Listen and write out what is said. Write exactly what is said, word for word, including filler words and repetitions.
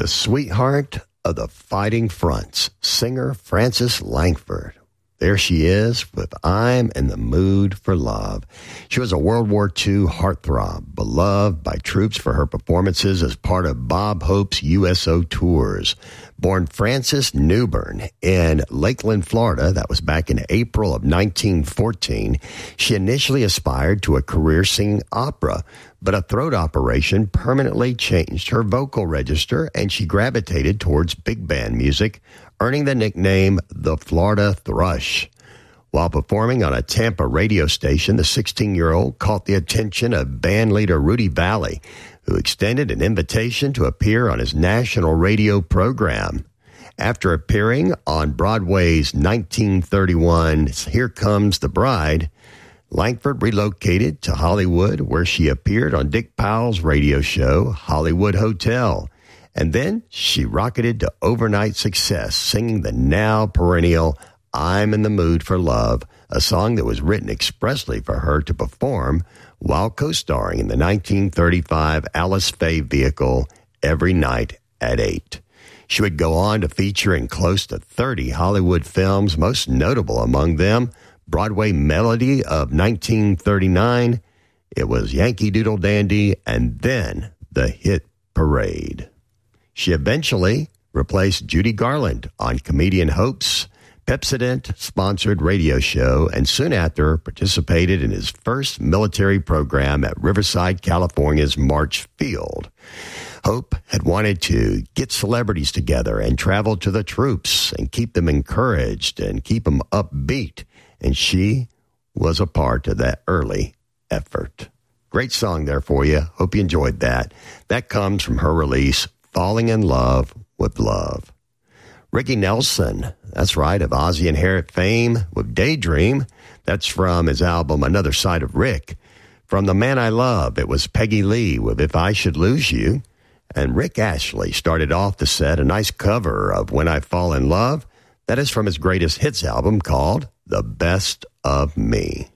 the sweetheart of the Fighting Fronts, singer Frances Langford. There she is with I'm in the Mood for Love. She was a World War Two heartthrob, beloved by troops for her performances as part of Bob Hope's U S O tours. Born Frances Newbern in Lakeland, Florida, that was back in April of nineteen fourteen, she initially aspired to a career singing opera, but a throat operation permanently changed her vocal register and she gravitated towards big band music, earning the nickname the Florida Thrush. While performing on a Tampa radio station, the sixteen-year-old caught the attention of bandleader Rudy Valley, who extended an invitation to appear on his national radio program. After appearing on Broadway's nineteen thirty-one Here Comes the Bride, Langford relocated to Hollywood, where she appeared on Dick Powell's radio show, Hollywood Hotel. And then she rocketed to overnight success, singing the now perennial I'm in the Mood for Love, a song that was written expressly for her to perform while co-starring in the nineteen thirty-five Alice Faye vehicle Every Night at eight. She would go on to feature in close to thirty Hollywood films, most notable among them Broadway Melody of nineteen thirty-nine, it was Yankee Doodle Dandy, and then the hit Parade. She eventually replaced Judy Garland on Comedian Hope's Pepsodent-sponsored radio show and soon after participated in his first military program at Riverside, California's March Field. Hope had wanted to get celebrities together and travel to the troops and keep them encouraged and keep them upbeat, and she was a part of that early effort. Great song there for you. Hope you enjoyed that. That comes from her release, Falling in Love with Love. Ricky Nelson, that's right, of Ozzy and Harriet fame with Daydream. That's from his album Another Side of Rick. From The Man I Love, it was Peggy Lee with If I Should Lose You. And Rick Ashley started off the set a nice cover of When I Fall in Love. That is from his greatest hits album called The Best of Me.